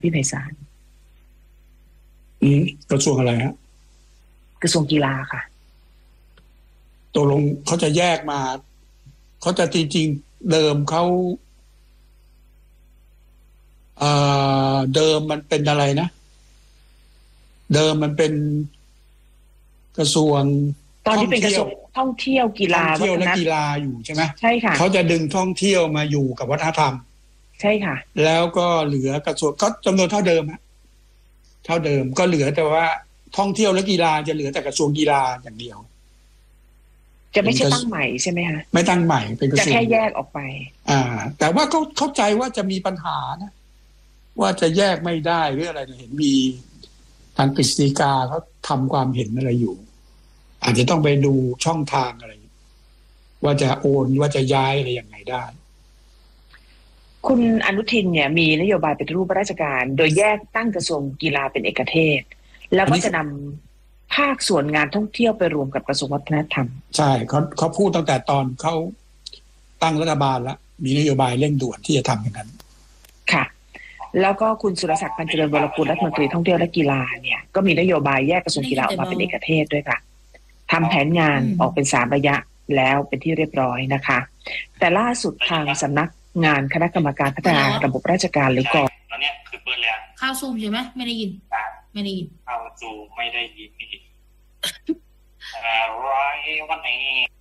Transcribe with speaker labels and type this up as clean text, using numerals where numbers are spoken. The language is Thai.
Speaker 1: พี่ไพศาล
Speaker 2: กระทรวงอะไรฮะ
Speaker 1: กระทรวงกีฬาค่ะ
Speaker 2: ตกลงเขาจะแยกมาเขาจะจริงๆเดิมเขาเดิมมันเป็นอะไรนะเดิมมันเป็นกระทรวง
Speaker 1: ตอนนี้เป็นกระทรวงท่องเที่ยวกีฬา
Speaker 2: ท่องเที่ยวและกีฬาอยู่ใช่ไหม
Speaker 1: ใช่ค่ะ
Speaker 2: เขาจะดึงท่องเที่ยวมาอยู่กับวัฒนธรรม
Speaker 1: ใช่ค่ะ
Speaker 2: แล้วก็เหลือกระทรวงก็จำนวนเท่าเดิมฮะเท่าเดิมก็เหลือแต่ว่าท่องเที่ยวและกีฬาจะเหลือแต่กระทรวงกีฬาอย่างเดียว
Speaker 1: จะไม่ใช่ตั้งใหม่ใช่ไหมคะ
Speaker 2: ไม่ตั้งใหม่เป็นกระทรวง
Speaker 1: จะแค่แยกออกไป
Speaker 2: แต่ว่าเขาเข้าใจว่าจะมีปัญหานะว่าจะแยกไม่ได้หรืออะไรเห็นมีทางกฤษฎีกาเขาทำความเห็นอะไรอยู่อาจจะต้องไปดูช่องทางอะไรว่าจะโอนว่าจะย้ายอะไรอย่างไรได้
Speaker 1: คุณอนุทินเนี่ยมีนโยบายปฏิรูปราชการโดยแยกตั้งกระทรวงกีฬาเป็นเอกเทศแล้วก็จะนำภาคส่วนงานท่องเที่ยวไปรวมกับกระทรวงวัฒนธรรม
Speaker 2: ใช่เขาพูดตั้งแต่ตอนเขาตั้งรัฐบาลแล้วมีนโยบายเร่งด่วนที่จะทำอย่างนั้น
Speaker 1: ค่ะแล้วก็คุณสุรศักดิ์ พันเจริญวรกุลรัฐมนตรีท่องเที่ยวและกีฬาเนี่ยก็มีนโยบายแยกกระทรวงกีฬาออกมาเป็นเอกเทศด้วยค่ะทำแผนงานออกเป็น3ระยะแล้วเป็นที่เรียบร้อยนะคะแต่ล่าสุดทางสำนักงานคณะกรรมการพัฒนาระบบราชการหรือกอ.
Speaker 3: ตอนนี้คือเปิดแล้ว
Speaker 4: ข้าวซูมใช่ไหมไม่ได้ยินไม่ได้ยิน
Speaker 3: ข้าวซูมไม่ได้ยินอะไรวันนี้